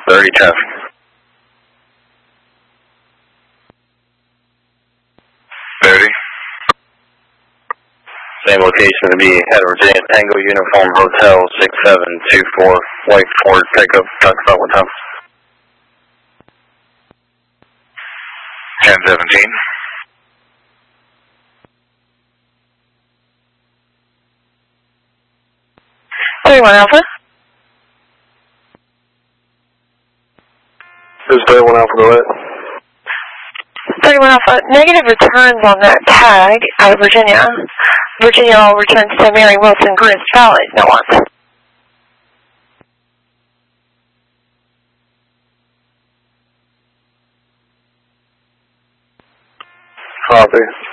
30 traffic. Same location to be at Virginia Tango Uniform Hotel 6724 White Ford pickup. Talk about what time? 10:17. 31 Alpha. This is 31 Alpha, go ahead. 31 Alpha. Negative returns on that tag out of Virginia. Virginia all returns to Mary Wilson Grist Valley. No one. Copy.